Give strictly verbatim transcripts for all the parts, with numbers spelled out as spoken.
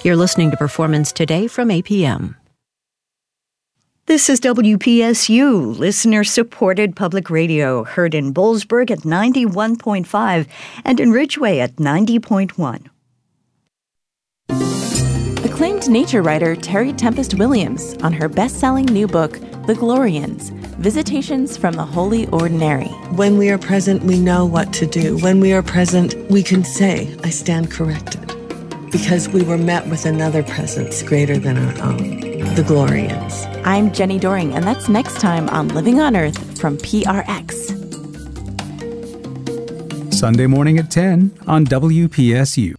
You're listening to Performance Today from A P M. This is W P S U, listener-supported public radio, heard in Boalsburg at ninety-one point five and in Ridgeway at ninety point one. Acclaimed nature writer Terry Tempest Williams on her best-selling new book, The Glorians, Visitations from the Holy Ordinary. When we are present, we know what to do. When we are present, we can say, I stand corrected. Because we were met with another presence greater than our own, the Glorians. I'm Jenny Doring, and that's next time on Living on Earth from P R X. Sunday morning at ten on W P S U.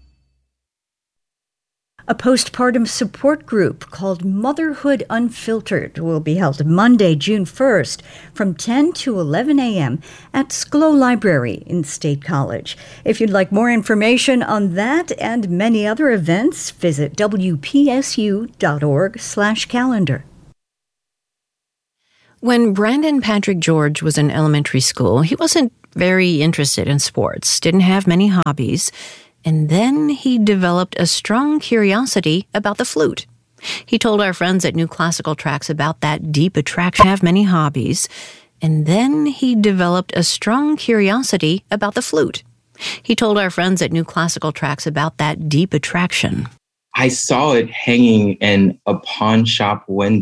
A postpartum support group called Motherhood Unfiltered will be held Monday, June first from ten to eleven a.m. at Sklo Library in State College. If you'd like more information on that and many other events, visit W P S U dot org slash calendar. When Brandon Patrick George was in elementary school, he wasn't very interested in sports, didn't have many hobbies. And then he developed a strong curiosity about the flute. He told our friends at New Classical Tracks about that deep attraction, have many hobbies. And then he developed a strong curiosity about the flute. He told our friends at New Classical Tracks about that deep attraction. I saw it hanging in a pawn shop window.